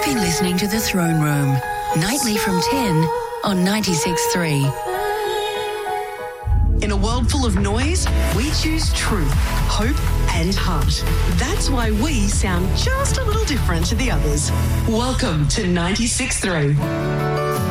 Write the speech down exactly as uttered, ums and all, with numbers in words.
You've been listening to The Throne Room, nightly from ten on ninety-six point three. In a world full of noise, we choose truth, hope and heart. That's why we sound just a little different to the others. Welcome to ninety-six point three.